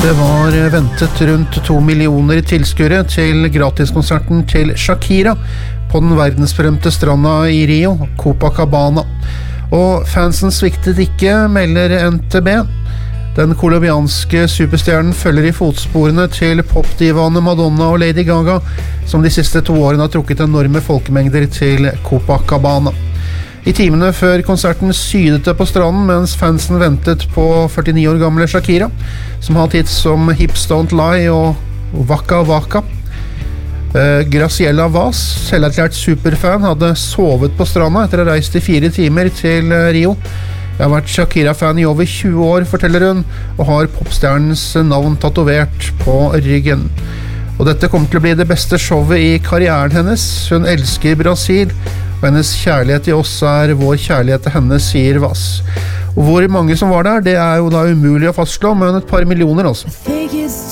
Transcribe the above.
Det var ventet rundt 2 millioner tilskuere til gratiskonserten til Shakira på den verdensberømte stranda i Rio, Copacabana. Og fansen sviktet ikke, melder NTB. Den kolumbianske superstjernen følger i fotsporene til popdivaene Madonna og Lady Gaga, som de siste 2 årene har trukket enorme folkemengder til Copacabana. I timene før konserten sydet det på stranden, mens fansen ventet på 49 år gamle Shakira, som har hatt hits som Hips Don't Lie og Waka Waka. Graciela Vaz, selverklært superfan, hadde sovet på stranda etter å ha reist i 4 timer til Rio. Jeg har vært Shakira-fan i over 20 år, forteller hun, og har popstjernens navn tatovert på ryggen. Og dette kommer til å bli det beste showet i karrieren hennes. Hun elsker Brasil, og hennes kjærlighet til oss er vår kjærlighet til henne, sier Vaz. Og hvor mange som var der, det er jo da umulig å fastslå, men et par millioner altså.